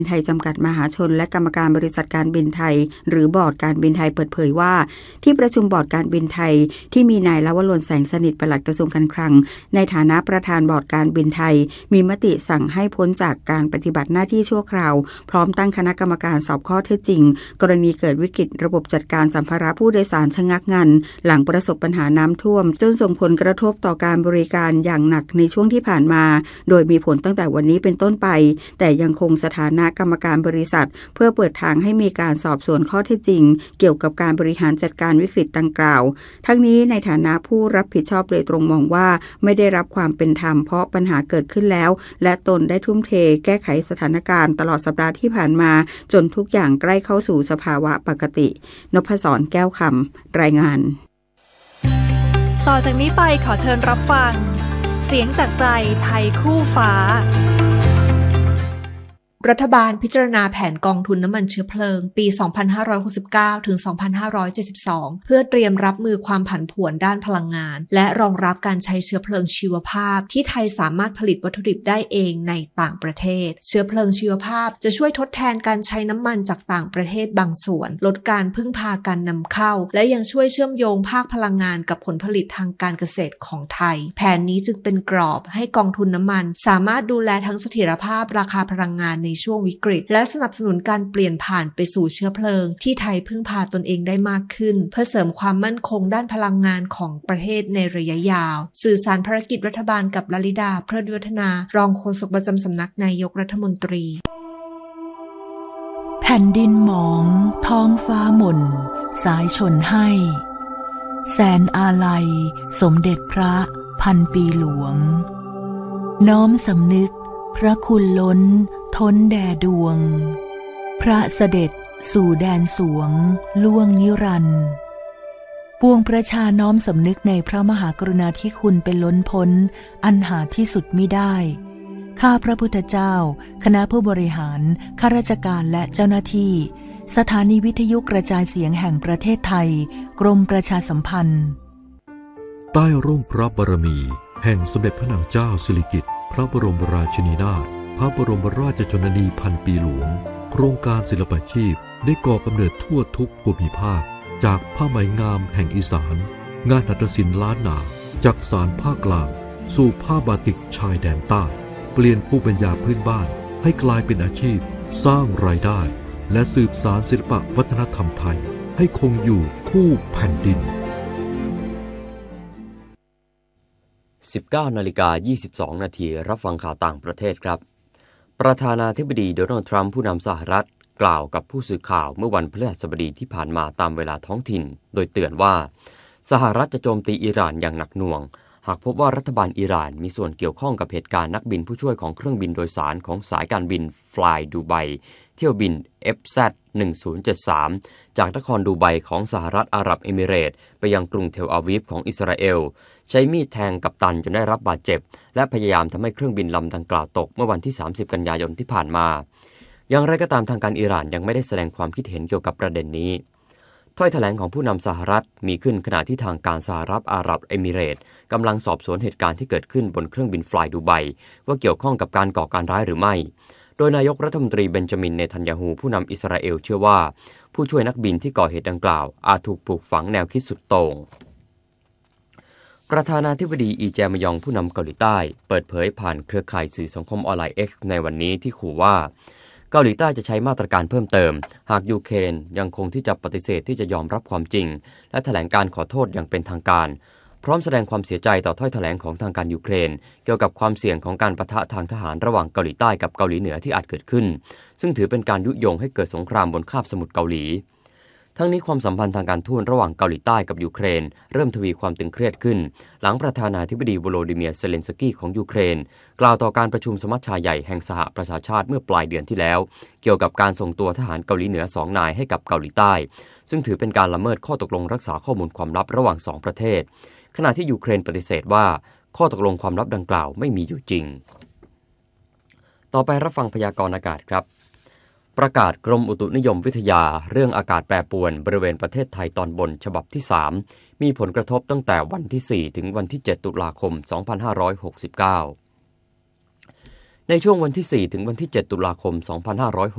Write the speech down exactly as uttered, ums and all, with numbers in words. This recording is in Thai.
ไทยจำกัดมหาชนและกรรมการบริษัทการบินไทยหรือบอร์ดการบินไทยเปิดเผยว่าที่ประชุมบอร์ดการบินไทยที่มีนายลวรนแสงสนิทปลัดกระทรวงการคลังในฐานะประธานบอร์ดการบินไทยมีมติสั่งให้พ้นจากการปฏิบัติหน้าที่ชั่วคราวพร้อมตั้งคณะกรรมการสอบข้อเท็จจริงกรณีเกิดวิกฤตระบบจัดการสัมภาระผู้โดยสารชะงักงันหลังประสบปัญหาน้ำท่วมจนส่งผลกระทบต่อการบริการอย่างหนักในช่วงที่ผ่านมาโดยมีผลตั้งแต่วันนี้เป็นต้นไปแต่ยังคงสถานะกรรมการบริษัทเพื่อเปิดทางให้มีการสอบสวนข้อเท็จจริงเกี่ยวกับการบริหารจัดการวิกฤตดังกล่าวทั้งนี้ในฐานะผู้รับผิดชอบโดยตรงมองว่าไม่ได้รับความเป็นธรรมเพราะปัญหาเกิดขึ้นแล้วและตนได้ทุ่มเทแก้ไขสถานการณ์ตลอดสัปดาห์ที่ผ่านมาจนทุกอย่างใกล้เข้าสู่สภาวะปกตินพศรแก้วคำรายงานต่อจากนี้ไปขอเชิญรับฟังเสียงจากใจไทยคู่ฟ้ารัฐบาลพิจารณาแผนกองทุนน้ำมันเชื้อเพลิงปี สองพันห้าร้อยหกสิบเก้า ถึง สองพันห้าร้อยเจ็ดสิบสอง เพื่อเตรียมรับมือความผันผวนด้านพลังงานและรองรับการใช้เชื้อเพลิงชีวภาพที่ไทยสามารถผลิตวัตถุดิบได้เองในต่างประเทศเชื้อเพลิงชีวภาพจะช่วยทดแทนการใช้น้ำมันจากต่างประเทศบางส่วนลดการพึ่งพาการนำเข้าและยังช่วยเชื่อมโยงภาคพลังงานกับผลผลิตทางการเกษตรของไทยแผนนี้จึงเป็นกรอบให้กองทุนน้ำมันสามารถดูแลทั้งเสถียรภาพราคาพลังงานในช่วงวิกฤตและสนับสนุนการเปลี่ยนผ่านไปสู่เชื้อเพลิงที่ไทยพึ่งพาตนเองได้มากขึ้นเพื่อเสริมความมั่นคงด้านพลังงานของประเทศในระยะยาวสื่อสารภารกิจรัฐบาลกับลลิดาเพลิดวัฒนารองโฆษกประจำสำนักนายกรัฐมนตรีแผ่นดินหมองท้องฟ้าหม่นสายชนให้แสนอาลัยสมเด็จพระพันปีหลวงน้อมสำนึกพระคุณล้นท้นแด่ดวงพระเสด็จสู่แดนสวงล่วงนิรันดร์ปวงประชาน้อมสำนึกในพระมหากรุณาธิคุณเป็นล้นพ้นอันหาที่สุดมิได้ข้าพระพุทธเจ้าคณะผู้บริหารข้าราชการและเจ้าหน้าที่สถานีวิทยุกระจายเสียงแห่งประเทศไทยกรมประชาสัมพันธ์ใต้ร่มพระบารมีแห่งสมเด็จพระนางเจ้าสิริกิติ์พระบรมราชินีนาถพระบรมราชชนนีพันปีหลวงโครงการศิลปาชีพได้ก่อกำเนิดทั่วทุกภูมิภาคจากผ้าไหมงามแห่งอีสานงานหัตถศิลป์ล้านนาจากสารภาคกลางสู่ผ้าบาติกชายแดนใต้เปลี่ยนภูมิปัญญาพื้นบ้านให้กลายเป็นอาชีพสร้างรายได้และสืบสานศิลปวัฒนธรรมไทยให้คงอยู่คู่แผ่นดินสิบเก้านาฬิกายี่สิบสองนาทีรับฟังข่าวต่างประเทศครับประธานาธิบดีโดนัลด์ทรัมป์ผู้นำสหรัฐกล่าวกับผู้สื่อข่าวเมื่อวันพฤหัสบดีที่ผ่านมาตามเวลาท้องถิ่นโดยเตือนว่าสหรัฐจะโจมตีอิหร่านอย่างหนักหน่วงหากพบว่ารัฐบาลอิหร่านมีส่วนเกี่ยวข้องกับเหตุการณ์นักบินผู้ช่วยของเครื่องบินโดยสารของสายการบิน Fly Dubai เที่ยวบิน เอฟ แซด หนึ่งศูนย์เจ็ดสาม จากนครดูไบของสหรัฐอาหรับเอมิเรตส์ไปยังกรุงเทลอาวีฟของอิสราเอลใช้มีดแทงกัปตันจนได้รับบาดเจ็บและพยายามทำให้เครื่องบินลำดังกล่าวตกเมื่อวันที่สามสิบกันยายนที่ผ่านมาอย่างไรก็ตามทางการอิหร่านยังไม่ได้แสดงความคิดเห็นเกี่ยวกับประเด็นนี้ถ้อยแถลงของผู้นำสหรัฐมีขึ้นขณะที่ทางการสหรัฐอาหรับเอมิเรตส์กำลังสอบสวนเหตุการณ์ที่เกิดขึ้นบนเครื่องบิน Fly Dubai ว่าเกี่ยวข้องกับการก่อการร้ายหรือไม่โดยนายกรัฐมนตรีเบนจามินเนทันยาฮูผู้นำอิสราเอลเชื่อว่าผู้ช่วยนักบินที่ก่อเหตุดังกล่าวอาจถูกปลูกฝังแนวคิดสุดโต่งประธานาธิบดีอีแจมยองผู้นำเกาหลีใต้เปิดเผยผ่านเครือข่ายสื่อสังคมออนไลน์ X ในวันนี้ที่ขู่ว่าเกาหลีใต้จะใช้มาตรการเพิ่มเติมหากยูเครนยังคงที่จะปฏิเสธที่จะยอมรับความจริงและแถลงการขอโทษอย่างเป็นทางการพร้อมแสดงความเสียใจต่อถ้อยแถลงของทางการยูเครนเกี่ยวกับความเสี่ยงของการปะทะทางทหารระหว่างเกาหลีใต้กับเกาหลีเหนือที่อาจเกิดขึ้นซึ่งถือเป็นการยุยงให้เกิดสงครามบนคาบสมุทรเกาหลีทั้งนี้ความสัมพันธ์ทางการทูตระหว่างเกาหลีใต้กับยูเครนเริ่มทวีความตึงเครียดขึ้นหลังประธานาธิบดีโวโลดิเมียร์เซเลนสกี้ของยูเครนกล่าวต่อการประชุมสมัชชาใหญ่แห่งสหประชาชาติเมื่อปลายเดือนที่แล้วเกี่ยวกับการส่งตัวทหารเกาหลีเหนือสองนายให้กับเกาหลีใต้ซึ่งถือเป็นการละเมิดข้อตกลงรักษาข้อมูลความลับระหว่างสองประเทศขณะที่ยูเครนปฏิเสธว่าข้อตกลงความลับดังกล่าวไม่มีอยู่จริงต่อไปรับฟังพยากรณ์อากาศครับประกาศกรมอุตุนิยมวิทยาเรื่องอากาศแปรปรวนบริเวณประเทศไทยตอนบนฉบับที่สามมีผลกระทบตั้งแต่วันที่สี่ถึงวันที่เจ็ดตุลาคมสองพันห้าร้อยหกสิบเก้าในช่วงวันที่ สี่ ถึงวันที่ เจ็ด ตุลาคม สองพันห้าร้อยหก